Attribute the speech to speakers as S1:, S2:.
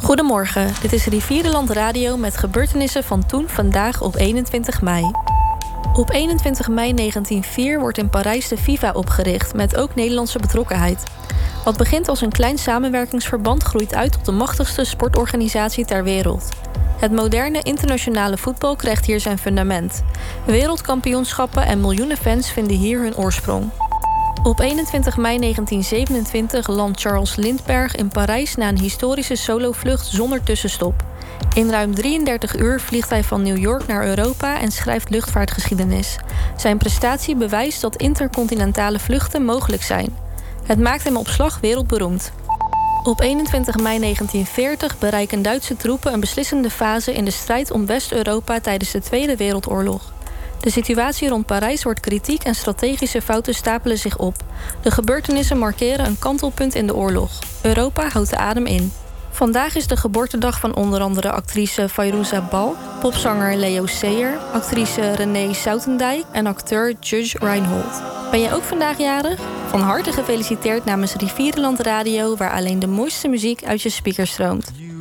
S1: Goedemorgen, dit is Rivierenland Radio met gebeurtenissen van toen, vandaag op 21 mei. Op 21 mei 1904 wordt in Parijs de FIFA opgericht, met ook Nederlandse betrokkenheid. Wat begint als een klein samenwerkingsverband groeit uit tot de machtigste sportorganisatie ter wereld. Het moderne internationale voetbal krijgt hier zijn fundament. Wereldkampioenschappen en miljoenen fans vinden hier hun oorsprong. Op 21 mei 1927 landt Charles Lindbergh in Parijs na een historische solovlucht zonder tussenstop. In ruim 33 uur vliegt hij van New York naar Europa en schrijft luchtvaartgeschiedenis. Zijn prestatie bewijst dat intercontinentale vluchten mogelijk zijn. Het maakt hem op slag wereldberoemd. Op 21 mei 1940 bereiken Duitse troepen een beslissende fase in de strijd om West-Europa tijdens de Tweede Wereldoorlog. De situatie rond Parijs wordt kritiek en strategische fouten stapelen zich op. De gebeurtenissen markeren een kantelpunt in de oorlog. Europa houdt de adem in. Vandaag is de geboortedag van onder andere actrice Fairuza Balk, popzanger Leo Sayer, actrice Renée Soutendijk en acteur Judge Reinhold. Ben jij ook vandaag jarig? Van harte gefeliciteerd namens Rivierenland Radio, waar alleen de mooiste muziek uit je speakers stroomt.